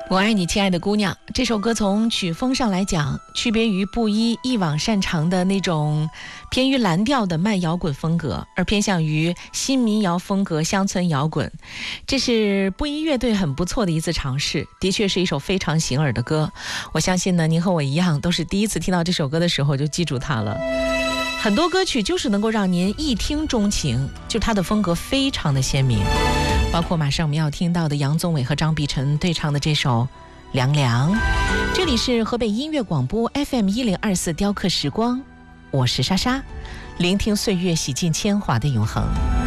我爱你亲爱的姑娘，这首歌从曲风上来讲，区别于布衣一往擅长的那种偏于蓝调的慢摇滚风格，而偏向于新民谣风格乡村摇滚。这是布衣乐队很不错的一次尝试，的确是一首非常醒耳的歌。我相信呢，您和我一样都是第一次听到这首歌的时候就记住它了。很多歌曲就是能够让您一听钟情，就它的风格非常的鲜明，包括马上我们要听到的杨宗纬和张碧晨对唱的这首《凉凉》。这里是河北音乐广播 FM1024 雕刻时光，我是莎莎，聆听岁月洗尽铅华的永恒。